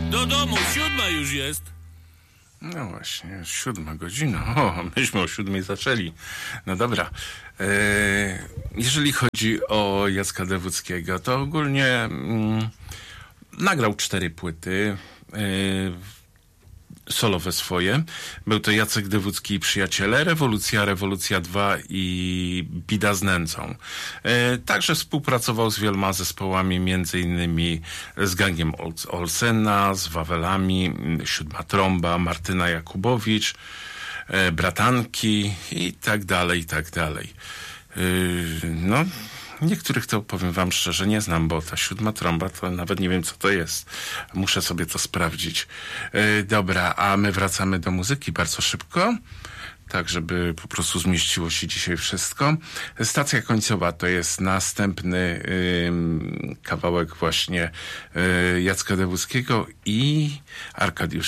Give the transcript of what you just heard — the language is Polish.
Do domu, 7 już jest. No właśnie, 7 godzina. O, myśmy o 7 zaczęli. No dobra. Jeżeli chodzi o Jacka Dewódzkiego, to ogólnie nagrał 4 płyty solowe swoje. Był to Jacek Dewódzki i Przyjaciele, Rewolucja 2 i Bida z nędzą. Także współpracował z wieloma zespołami, między innymi z Gangiem Olsena, z Wawelami, 7 Trąba, Martyna Jakubowicz, Bratanki i tak dalej, i tak dalej. No, niektórych to, powiem wam szczerze, nie znam, bo ta 7 Trąba to nawet nie wiem, co to jest. Muszę sobie to sprawdzić. Dobra, a my wracamy do muzyki bardzo szybko, tak żeby po prostu zmieściło się dzisiaj wszystko. Stacja końcowa to jest następny kawałek właśnie Jacka Dewódzkiego i Arkadiusza